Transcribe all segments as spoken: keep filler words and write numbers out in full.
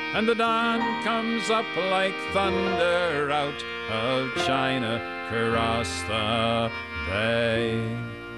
and the dawn comes up like thunder out of China across the bay.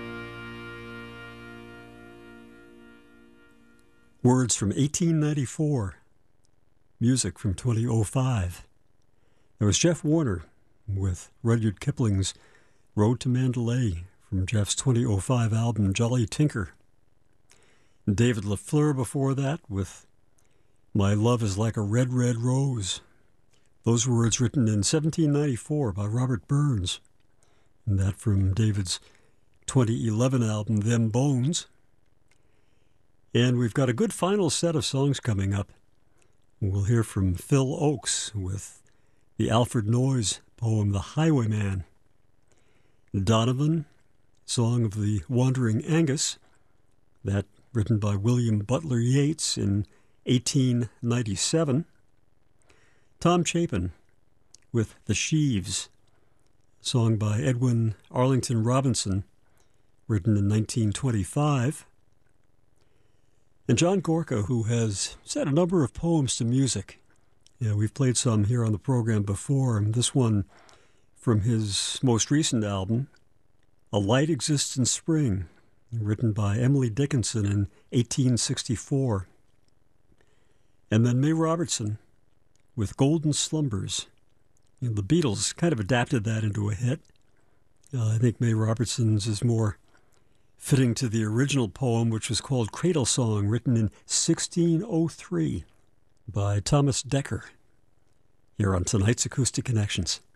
Words from eighteen ninety-four, music from twenty oh five. There was Jeff Warner with Rudyard Kipling's Road to Mandalay from Jeff's twenty oh five album Jolly Tinker. And David LaFleur before that with My Love is Like a Red, Red Rose. Those words written in seventeen ninety-four by Robert Burns. And that from David's twenty eleven album Them Bones. And we've got a good final set of songs coming up. We'll hear from Phil Oakes with the Alfred Noyes poem The Highwayman. Donovan, Song of the Wandering Angus, that written by William Butler Yeats in eighteen ninety-seven. Tom Chapin with The Sheaves, song by Edwin Arlington Robinson, written in nineteen twenty-five. And John Gorka, who has set a number of poems to music. Yeah, we've played some here on the program before, and this one from his most recent album, A Light Exists in Spring, written by Emily Dickinson in eighteen sixty-four. And then May Robertson with Golden Slumbers. You know, the Beatles kind of adapted that into a hit. Uh, I think May Robertson's is more fitting to the original poem, which was called Cradle Song, written in sixteen oh three by Thomas Dekker, here on tonight's Acoustic Connections.